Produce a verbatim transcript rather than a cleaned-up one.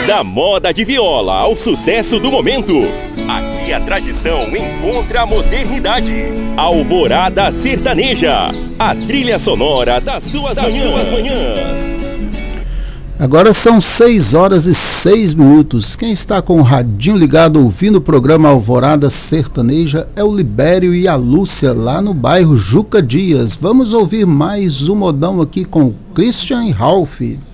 Da moda de viola ao sucesso do momento, aqui a tradição encontra a modernidade. Alvorada Sertaneja, a trilha sonora das suas, das manhãs. suas manhãs. Agora são seis horas e seis minutos. Quem está com o radinho ligado ouvindo o programa Alvorada Sertaneja é o Libério e a Lúcia, lá no bairro Juca Dias. Vamos ouvir mais um modão aqui com o Christian e Ralph.